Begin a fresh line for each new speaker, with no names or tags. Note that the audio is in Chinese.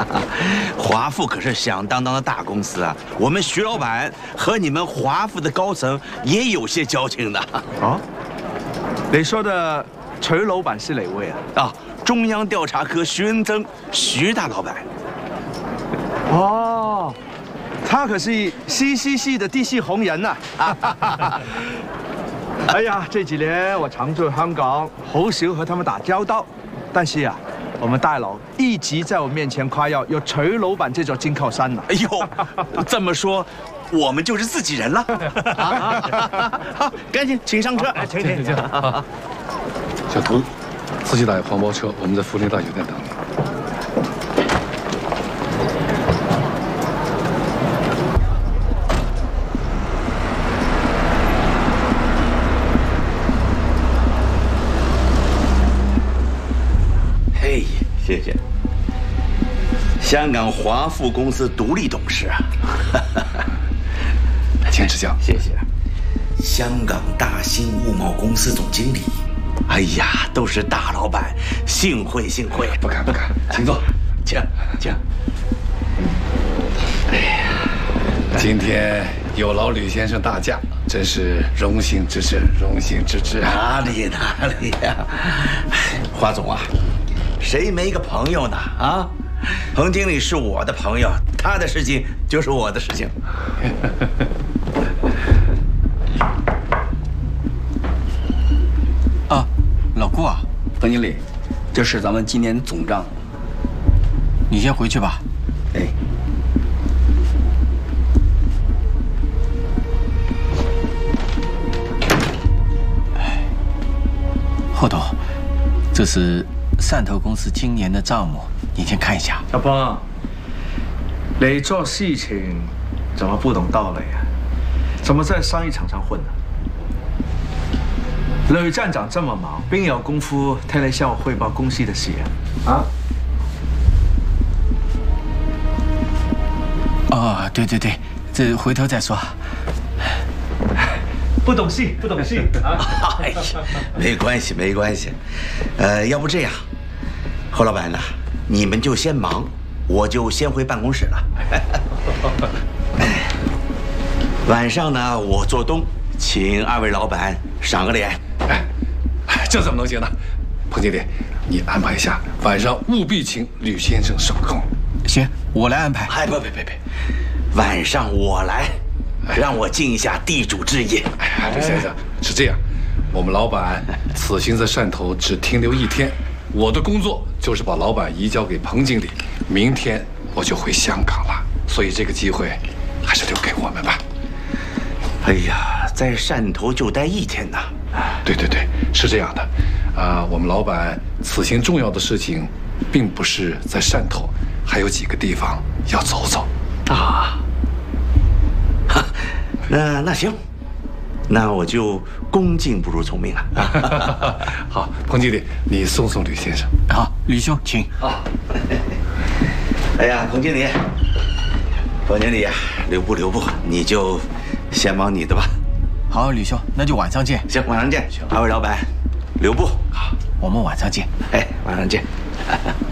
华富可是响当当的大公司啊，我们徐老板和你们华富的高层也有些交情的。
哦，你说的徐老板是哪位啊？
啊，中央调查科徐恩增，徐大老板。
哦，他可是西溪系的地系红人呐。哎呀，这几年我常驻香港，好少和他们打交道，但是啊。我们大佬一直在我面前夸耀有徐老板这座金靠山呢。
哎呦，这么说，我们就是自己人了。好，赶紧请上车。
请。小童，自己打一黄包车，我们在福林大酒店等你。
谢谢。香港华富公司独立董事啊，
请指教。
谢谢。香港大兴物贸公司总经理，哎呀，都是大老板，幸会幸会。
不敢，请坐，
请。哎呀，
今天有劳吕先生大驾，真是荣幸之至。
哪里呀，华总啊。谁没个朋友呢？啊，彭经理是我的朋友，他的事情就是我的事情。
啊，老顾啊，彭经理，这是咱们今年总账，你先回去吧。
哎。
后头，这是汕头公司今年的账目，你先看一下。
小鹏，你做事情怎么不懂道理啊？怎么在生意场上混呢？吕站长这么忙，边有功夫听你向我汇报公司的事啊？
哦，对，这回头再说。
不懂事啊！
哎呀，没关系。要不这样，侯老板呢，你们就先忙，我就先回办公室了。晚上呢，我做东，请二位老板赏个脸。
哎，这怎么能行呢？彭经理，你安排一下，晚上务必请吕先生受控。
行，我来安排。
哎，别，晚上我来。让我尽一下地主之谊。
哎呀，吕先生是这样，我们老板此行在汕头只停留1天，我的工作就是把老板移交给彭经理，明天我就回香港了，所以这个机会还是留给我们吧。
哎呀，在汕头就待1天呐。
对，是这样的，我们老板此行重要的事情，并不是在汕头，还有几个地方要走走。
啊。那行，那我就恭敬不如从命了。
好，彭经理，你送吕先生。
好，吕兄，请。
好。哎呀，彭经理，留步，你就先忙你的吧。
好，吕兄，那就晚上见。
行，晚上见。二位老板，留步。
好，我们晚上见。
哎，晚上见。